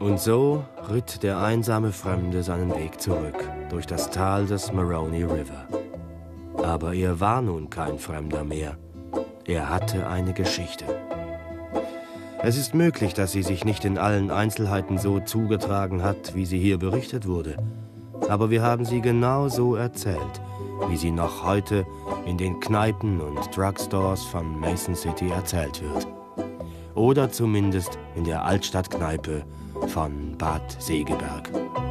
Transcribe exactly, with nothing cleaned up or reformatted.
Und so ritt der einsame Fremde seinen Weg zurück durch das Tal des Maroney River. Aber er war nun kein Fremder mehr. Er hatte eine Geschichte. Es ist möglich, dass sie sich nicht in allen Einzelheiten so zugetragen hat, wie sie hier berichtet wurde. Aber wir haben sie genau so erzählt, wie sie noch heute in den Kneipen und Drugstores von Mason City erzählt wird. Oder zumindest in der Altstadtkneipe von Bad Segeberg.